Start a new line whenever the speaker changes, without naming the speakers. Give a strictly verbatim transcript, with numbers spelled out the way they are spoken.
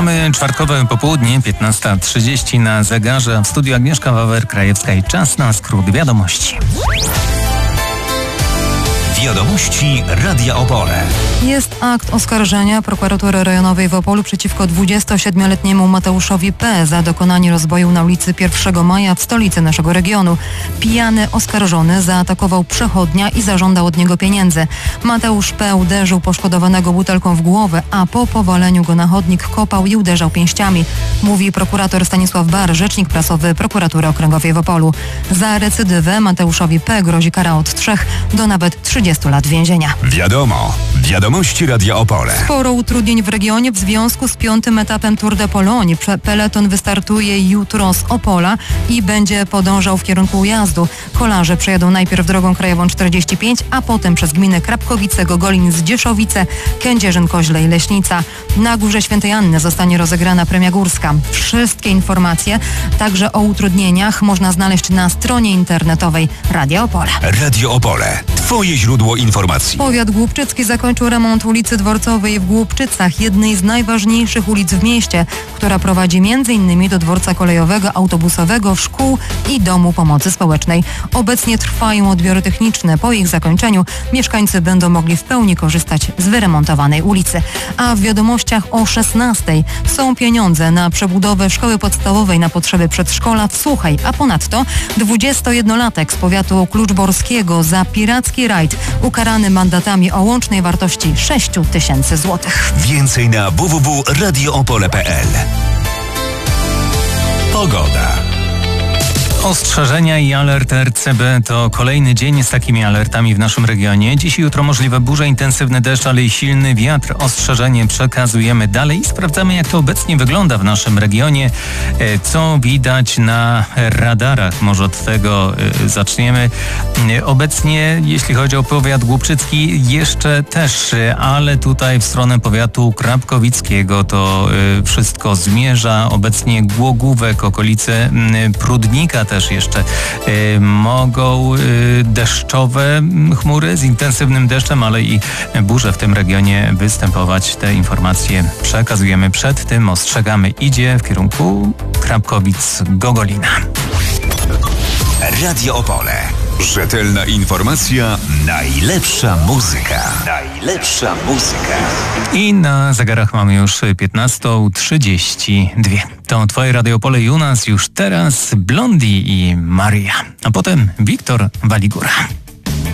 Mamy czwartkowe popołudnie, piętnasta trzydzieści na zegarze. W studiu Agnieszka Wawer-Krajewska i czas na skrót wiadomości.
Wiadomości Radia Opole.
Jest akt oskarżenia prokuratury rejonowej w Opolu przeciwko dwudziestosiedmioletniemu Mateuszowi P. za dokonanie rozboju na ulicy pierwszego maja w stolicy naszego regionu. Pijany oskarżony zaatakował przechodnia i zażądał od niego pieniędzy. Mateusz P. uderzył poszkodowanego butelką w głowę, a po powaleniu go na chodnik kopał i uderzał pięściami, mówi prokurator Stanisław Bar, rzecznik prasowy Prokuratury Okręgowej w Opolu. Za recydywę Mateuszowi P. grozi kara od trzech do nawet trzydziestu lat więzienia.
Wiadomo. Wiadomości Radia Opole.
Sporo utrudnień w regionie w związku z piątym etapem Tour de Pologne. Peleton wystartuje jutro z Opola i będzie podążał w kierunku Ujazdu. Kolarze przejadą najpierw drogą krajową czterdzieści pięć, a potem przez gminy Krapkowice, Gogolin, Zdzieszowice, Kędzierzyn-Koźle i Leśnica. Na Górze Świętej Anny zostanie rozegrana premia górska. Wszystkie informacje, także o utrudnieniach, można znaleźć na stronie internetowej Radia Opole.
Radio Opole. Twoje źródło informacji.
Powiat głubczycki zakończył remont ulicy Dworcowej w Głubczycach, jednej z najważniejszych ulic w mieście, która prowadzi między innymi do dworca kolejowego, autobusowego, szkół i domu pomocy społecznej. Obecnie trwają odbiory techniczne. Po ich zakończeniu mieszkańcy będą mogli w pełni korzystać z wyremontowanej ulicy. A w wiadomościach o szesnastej są pieniądze na przebudowę szkoły podstawowej na potrzeby przedszkola w Suchej, a ponadto dwudziestojednolatek z powiatu kluczborskiego za piracki rajd ukarany mandatami o łącznej wartości sześć tysięcy złotych.
Więcej na w w w kropka radio opole kropka p l. Pogoda.
Ostrzeżenia i alert R C B to kolejny dzień z takimi alertami w naszym regionie. Dziś i jutro możliwe burze, intensywny deszcz, ale i silny wiatr. Ostrzeżenie przekazujemy dalej i sprawdzamy, jak to obecnie wygląda w naszym regionie. Co widać na radarach? Może od tego zaczniemy. Obecnie, jeśli chodzi o powiat głubczycki, jeszcze też, ale tutaj w stronę powiatu krapkowickiego to wszystko zmierza. Obecnie Głogówek, okolice Prudnika też jeszcze y, mogą y, deszczowe chmury z intensywnym deszczem, ale i burze w tym regionie występować. Te informacje przekazujemy przed tym, ostrzegamy. Idzie w kierunku Krapkowic-Gogolina.
Radio Opole. Rzetelna informacja, najlepsza muzyka. Najlepsza muzyka.
I na zegarach mamy już piętnasta trzydzieści dwa. To Twoje Radio Opole i u nas już teraz Blondie i Maria. A potem Wiktor Waligura.